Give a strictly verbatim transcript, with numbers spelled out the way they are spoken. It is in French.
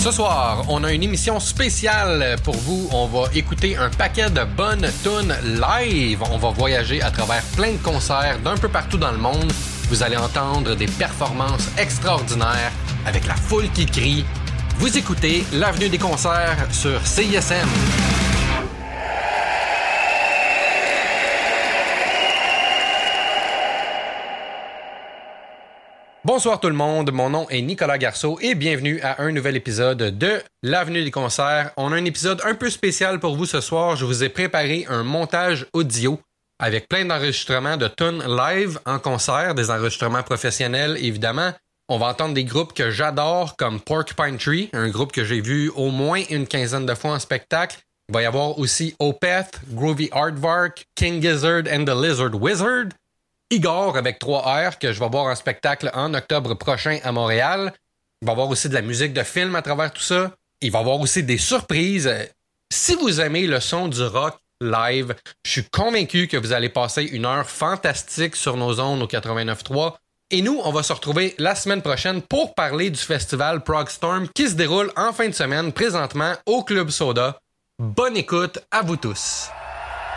Ce soir, on a une émission spéciale pour vous. On va écouter un paquet de bonnes tunes live. On va voyager à travers plein de concerts d'un peu partout dans le monde. Vous allez entendre des performances extraordinaires avec la foule qui crie. Vous écoutez l'Avenue des concerts sur C I S M. Bonsoir tout le monde, mon nom est Nicolas Garceau et bienvenue à un nouvel épisode de l'Avenue des concerts. On a un épisode un peu spécial pour vous ce soir. Je vous ai préparé un montage audio avec plein d'enregistrements de tunes live en concert, des enregistrements professionnels évidemment. On va entendre des groupes que j'adore comme Porcupine Tree, un groupe que j'ai vu au moins une quinzaine de fois en spectacle. Il va y avoir aussi Opeth, Groovy Aardvark, King Gizzard and the Lizard Wizard, Igor avec trois R que je vais voir en spectacle en octobre prochain à Montréal. Il va y avoir aussi de la musique de film à travers tout ça. Il va y avoir aussi des surprises. Si vous aimez le son du rock live, je suis convaincu que vous allez passer une heure fantastique sur nos ondes au quatre-vingt-neuf trois. Et nous, on va se retrouver la semaine prochaine pour parler du festival Progstorm qui se déroule en fin de semaine présentement au Club Soda. Bonne écoute à vous tous!